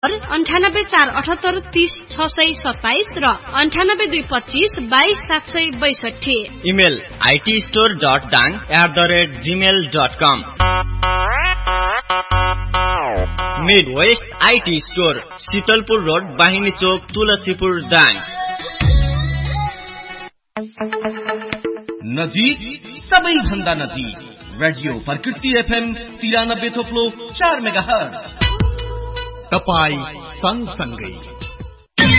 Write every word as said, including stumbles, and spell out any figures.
अन्ठानब्बे चार अठहत्तर तीस छ सय सत्ताइस र अन्ठानब्बे दुई पच्चीस बाइस सात सय बैसठी। Email IT store dot Dang at the rate Gmail dot com. Mid West IT store, Sheetalpur road, बाहिनी चोक, तुलसीपुर, दाङ। नजिक सबैभन्दा नजिक रेडियो प्रकृति एफएम तिरानब्बे थोप्लो चार मेगा हर्ज। तपाई सँगसँगै